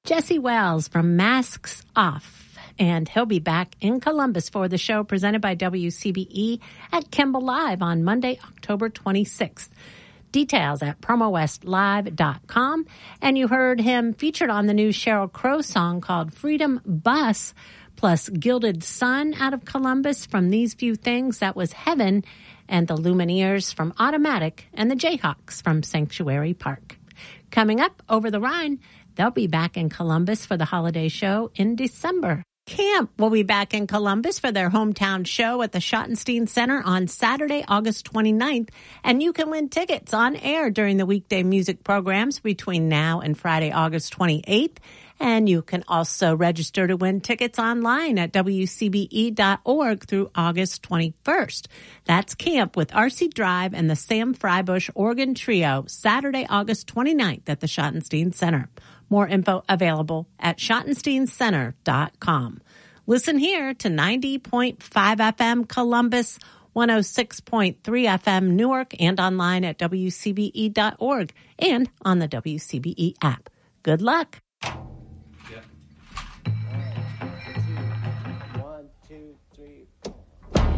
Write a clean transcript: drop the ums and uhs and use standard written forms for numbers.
Jesse Wells from Masks Off, and he'll be back in Columbus for the show presented by WCBE at Kimball Live on Monday, October 26th. Details at promowestlive.com. And you heard him featured on the new Sheryl Crow song called Freedom Bus, plus Gilded Sun out of Columbus from These Few Things. That was Heaven, and the Lumineers from Automatic, and the Jayhawks from Sanctuary Park. Coming up, Over the Rhine, they'll be back in Columbus for the holiday show in December. Camp will be back in Columbus for their hometown show at the Schottenstein Center on Saturday, August 29th, and you can win tickets on air during the weekday music programs between now and Friday, August 28th. And you can also register to win tickets online at WCBE.org through August 21st. That's Camp with R.C. Drive and the Sam Freibush Organ Trio, Saturday, August 29th at the Schottenstein Center. More info available at schottensteincenter.com. Listen here to 90.5 FM Columbus, 106.3 FM Newark, and online at WCBE.org and on the WCBE app. Good luck.